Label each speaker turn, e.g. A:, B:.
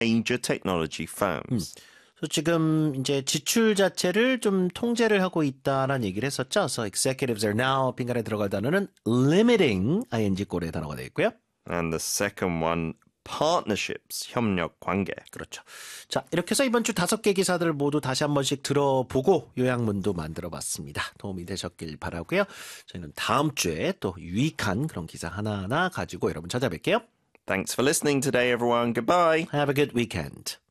A: major technology firms.
B: 지금 이제 지출 자체를 좀 통제를 하고 있다라는 얘기를 했었죠. So executives are now 빈칸에 들어갈 단어는 limiting ing 꼴의 단어가 되겠고요.
A: And the second one, partnerships, 협력 관계.
B: 그렇죠. 자, 이렇게 해서 이번 주 5개 기사들을 모두 다시 한 번씩 들어보고 요약문도 만들어봤습니다. 도움이 되셨길 바라고요. 저희는 다음 주에 또 유익한 그런 기사 하나하나 가지고 여러분 찾아뵐게요.
A: Thanks for listening today, everyone. Goodbye.
B: Have a good weekend.